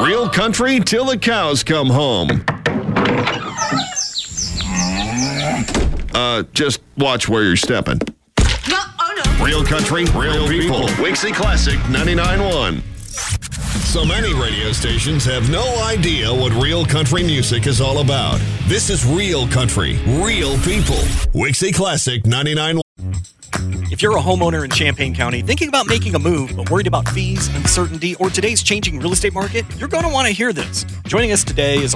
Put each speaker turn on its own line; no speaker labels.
Real country till the cows come home. Just watch where you're stepping.
No, oh no.
Real country, real people. Wixie Classic 99.1. So many radio stations have no idea what real country music is all about. This is real country, real people. Wixie Classic 99.1.
If you're a homeowner in Champaign County thinking about making a move but worried about fees, uncertainty, or today's changing real estate market, you're going to want to hear this. Joining us today is